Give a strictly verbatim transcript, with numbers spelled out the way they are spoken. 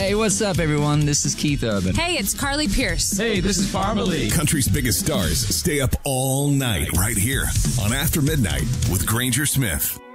Hey, what's up, everyone? This is Keith Urban. Hey, it's Carly Pierce. Hey, this is Parmalee. Country's biggest stars stay up all night right here on After Midnight with Granger Smith.